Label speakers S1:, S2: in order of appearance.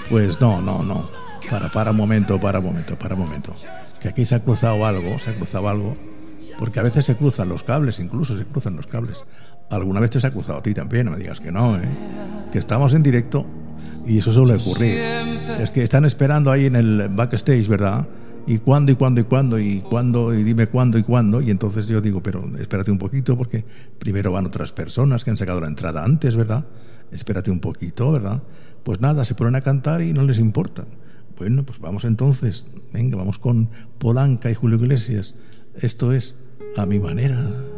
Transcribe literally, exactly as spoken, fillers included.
S1: Pues no, no, no. Para, para un momento, para un momento, para un momento. Que aquí se ha cruzado algo, se ha cruzado algo. Porque a veces se cruzan los cables, incluso se cruzan los cables. Alguna vez te se ha cruzado a ti también, no me digas que no, ¿eh? Que estamos en directo y eso suele ocurrir. Es que están esperando ahí en el backstage, ¿verdad? Y cuándo, y cuándo, y cuándo, y cuándo, y dime cuándo, y cuándo. Y entonces yo digo, pero espérate un poquito, porque primero van otras personas que han sacado la entrada antes, ¿verdad? Espérate un poquito, ¿verdad? Pues nada, se ponen a cantar y no les importa. Bueno, pues vamos entonces. Venga, vamos con Polanca y Julio Iglesias. Esto es A Mi Manera.